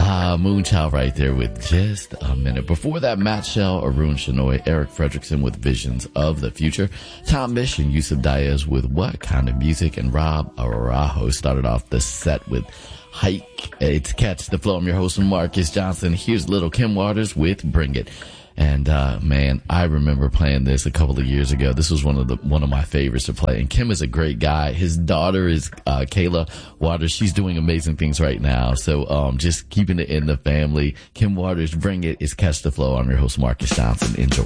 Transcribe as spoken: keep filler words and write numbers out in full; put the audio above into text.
Ah, Moonchild right there with Just a Minute. Before that, Matt Shell, Arun Shenoy, Eric Fredrickson with Visions of the Future, Tom Misch and Yusuf Diaz with What Kind of Music, and Rob Araujo started off the set with Hike. It's Catch the Flow. I'm your host, Marcus Johnson. Here's little Kim Waters with Bring It. And, uh, man, I remember playing this a couple of years ago. This was one of the, one of my favorites to play. And Kim is a great guy. His daughter is, uh, Kayla Waters. She's doing amazing things right now. So, um, just keeping it in the family. Kim Waters, Bring It. It's Catch the Flow. I'm your host, Marcus Johnson. Enjoy.